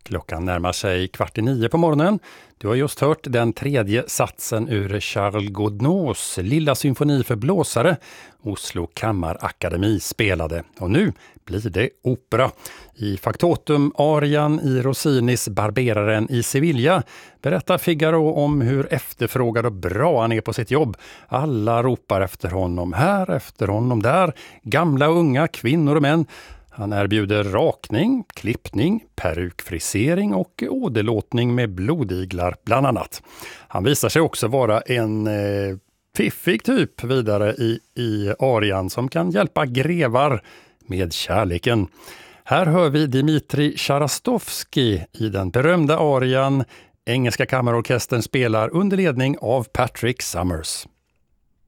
Klockan närmar sig 8:15 på morgonen. Du har just hört den tredje satsen ur Charles Gounod's Lilla symfoni för blåsare. Oslo Kammarakademi spelade. Och nu blir det opera. I Factotum Arian i Rossinis Barberaren i Sevilla berättar Figaro om hur efterfrågad och bra han är på sitt jobb. Alla ropar efter honom här, efter honom där. Gamla och unga, kvinnor och män. Han erbjuder rakning, klippning, perukfrisering och åderlåtning med blodiglar bland annat. Han visar sig också vara en fiffig typ vidare i arian som kan hjälpa grevar med kärleken. Här hör vi Dmitri Charastovsky i den berömda arian. Engelska kammarorkestern spelar under ledning av Patrick Summers.